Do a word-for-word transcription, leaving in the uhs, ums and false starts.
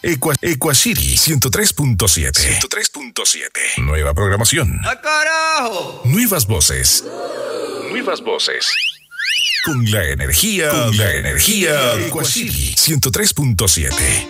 Equa, Equacity ciento tres punto siete. ciento tres punto siete. Nueva programación. ¡Ah, carajo! Nuevas voces. Nuevas voces. Con la energía, con la energía Equacity ciento tres punto siete.